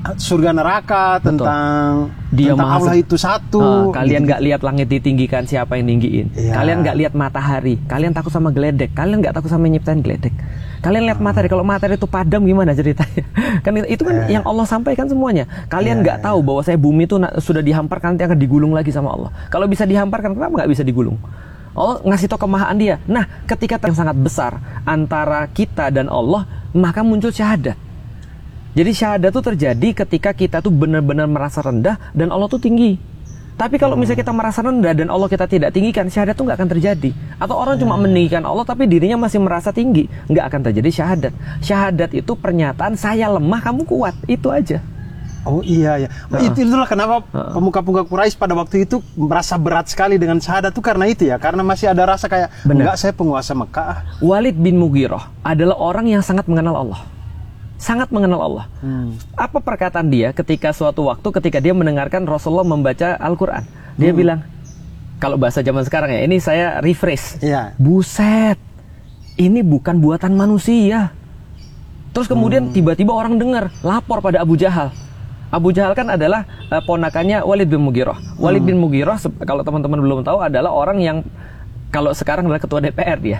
surga neraka, tentang dia tentang Allah itu satu. Kalian nggak lihat langit ditinggikan, siapa yang tinggiin? Kalian nggak lihat matahari, kalian takut sama geledek, kalian nggak takut sama nyiptain geledek. Kalian lihat matahari, kalau matahari itu padam gimana ceritanya? Kan itu kan yang Allah sampaikan semuanya. Kalian nggak tahu bahwa saya bumi itu sudah dihamparkan, nanti akan digulung lagi sama Allah. Kalau bisa dihamparkan, kenapa nggak bisa digulung? Allah ngasih tau kemahaan dia. Nah, ketika yang sangat besar antara kita dan Allah, maka muncul syahadat. Jadi syahadat itu terjadi ketika kita tuh benar-benar merasa rendah dan Allah tuh tinggi. Tapi kalau misalnya kita merasa rendah dan Allah kita tidak tinggikan, syahadat tuh nggak akan terjadi. Atau orang cuma meninggikan Allah tapi dirinya masih merasa tinggi, nggak akan terjadi syahadat. Syahadat itu pernyataan saya lemah, kamu kuat, itu aja. Oh iya ya. Itulah kenapa pemuka-pemuka Quraisy pada waktu itu merasa berat sekali dengan syahadat tuh karena itu ya, karena masih ada rasa kayak enggak, saya penguasa Mekah. Walid bin Mughirah adalah orang yang sangat mengenal Allah. Sangat mengenal Allah. Apa perkataan dia ketika suatu waktu ketika dia mendengarkan Rasulullah membaca Al-Quran? Dia bilang, kalau bahasa zaman sekarang ya, ini saya rephrase. Buset, ini bukan buatan manusia. Terus kemudian tiba-tiba orang dengar, lapor pada Abu Jahal. Abu Jahal kan adalah ponakannya Walid bin Mughirah. Walid bin Mughirah, kalau teman-teman belum tahu, adalah orang yang kalau sekarang adalah ketua DPR dia.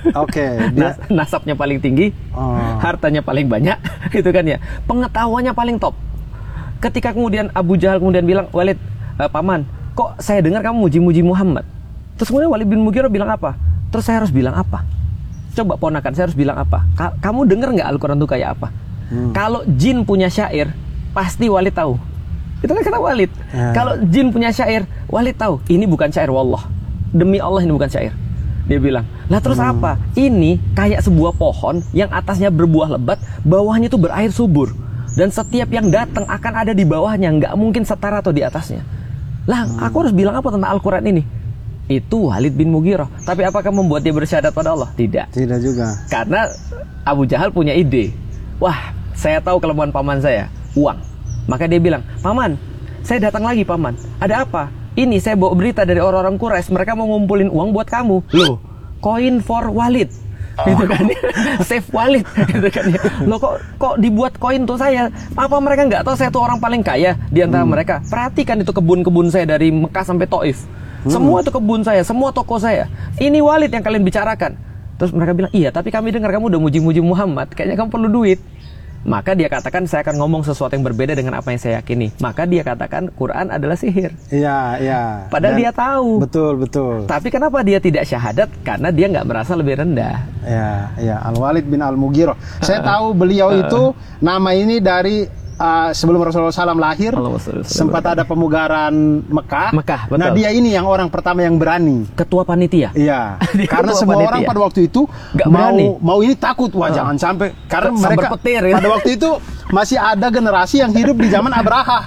Dia nasabnya paling tinggi, hartanya paling banyak, gitu kan ya. Pengetahuannya paling top. Ketika kemudian Abu Jahal kemudian bilang, Walid, paman, kok saya dengar kamu muji-muji Muhammad? Terus kemudian Walid bin Mughirah bilang apa? Terus saya harus bilang apa? Coba ponakan, saya harus bilang apa? Kamu dengar nggak Al-Quran itu kayak apa? Kalau jin punya syair, pasti Walid tahu. Itu kan kata Walid. Kalau jin punya syair, Walid tahu. Ini bukan syair, wallah. Demi Allah ini bukan syair. Dia bilang, lah terus apa? Ini kayak sebuah pohon yang atasnya berbuah lebat, bawahnya itu berair subur. Dan setiap yang datang akan ada di bawahnya, nggak mungkin setara atau di atasnya. Lah, aku harus bilang apa tentang Al-Quran ini? Itu Walid bin Mughirah. Tapi apakah membuat dia bersyahadat pada Allah? Tidak. Tidak juga. Karena Abu Jahal punya ide. Wah, saya tahu kelemahan paman saya, uang. Maka dia bilang, paman, saya datang lagi paman. Ada apa? Ini saya bawa berita dari orang-orang Quraisy, mereka mau ngumpulin uang buat kamu. Loh, coin for Walid. Gitu kan ya. Save Walid, gitu kan ya. Loh kok dibuat koin tuh saya? Apa mereka nggak tahu saya tuh orang paling kaya di antara mereka? Perhatikan itu kebun-kebun saya dari Mekah sampai Taif. Semua itu kebun saya, semua toko saya. Ini Walid yang kalian bicarakan. Terus mereka bilang, iya tapi kami dengar kamu udah muji-muji Muhammad, kayaknya kamu perlu duit. Maka dia katakan, saya akan ngomong sesuatu yang berbeda dengan apa yang saya yakini. Maka dia katakan Quran adalah sihir. Iya. Padahal dia tahu. Betul. Tapi kenapa dia tidak syahadat? Karena dia nggak merasa lebih rendah. Iya. Al-Walid bin Al-Mughirah. Saya tahu beliau itu nama ini dari sebelum Rasulullah SAW lahir, sempat ada pemugaran Mekah. Betul. Nah dia ini yang orang pertama yang berani. Ketua panitia. Iya. Karena semua orang pada waktu itu mau ini takut, wah jangan sampai, karena mereka petir, ya. Pada waktu itu masih ada generasi yang hidup di zaman Abraha.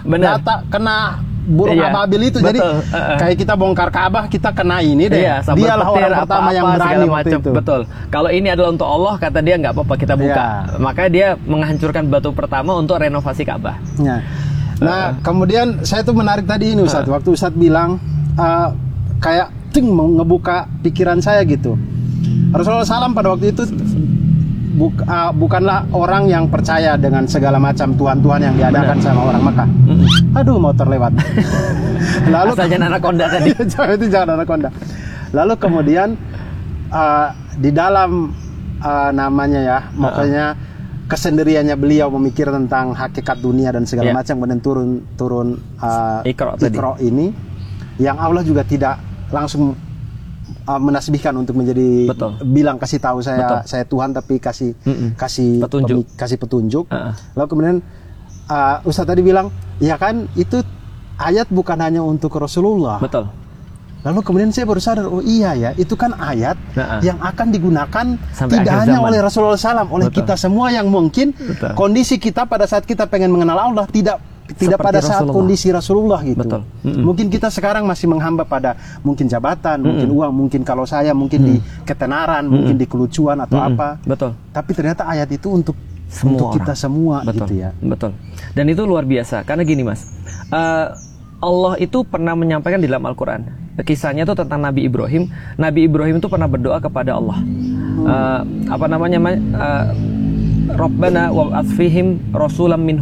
Kena burung ababil itu. Jadi kayak kita bongkar Ka'bah, kita kena ini deh. Dialah orang pertama yang berani waktu itu. Betul. Kalau ini adalah untuk Allah, kata dia nggak apa-apa kita buka. Maka dia menghancurkan batu pertama untuk renovasi Ka'bah. Nah, kemudian saya tuh menarik tadi ini Ustadz. Waktu Ustadz bilang kayak mau ngebuka pikiran saya gitu. Rasulullah SAW pada waktu itu bukanlah orang yang percaya dengan segala macam Tuhan-Tuhan yang diadakan sama orang Mekah. Aduh, motor lewat. Lalu jangan anaconda tadi. Itu jangan anaconda. Lalu kemudian di dalam namanya ya, makanya kesendiriannya beliau memikir tentang hakikat dunia dan segala macam, kemudian turun Iqra ini, yang Allah juga tidak langsung menasbihkan untuk menjadi kasih tahu saya Tuhan, tapi kasih petunjuk. Lalu kemudian Ustaz tadi bilang, ya kan itu ayat bukan hanya untuk Rasulullah. Betul. Lalu kemudian saya baru sadar, oh iya ya, itu kan ayat yang akan digunakan sampai tidak hanya zaman. oleh Rasulullah SAW, oleh kita semua yang mungkin kondisi kita pada saat kita pengen mengenal Allah tidak pada saat kondisi Rasulullah gitu. Mungkin kita sekarang masih menghamba pada mungkin jabatan, mungkin uang, mungkin kalau saya mungkin di ketenaran, mungkin di kelucuan atau apa. Tapi ternyata ayat itu untuk kita semua gitu ya. Dan itu luar biasa karena gini Mas. Allah itu pernah menyampaikan di dalam Al-Quran, kisahnya itu tentang Nabi Ibrahim. Nabi Ibrahim itu pernah berdoa kepada Allah. Rabbana wab'ath fihim rasulam minhum